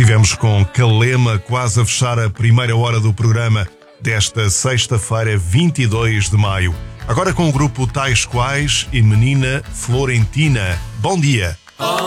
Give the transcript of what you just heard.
Estivemos com Calema quase a fechar a primeira hora do programa desta sexta-feira, 22 de maio. Agora com o grupo Tais Quais e Menina Florentina. Bom dia!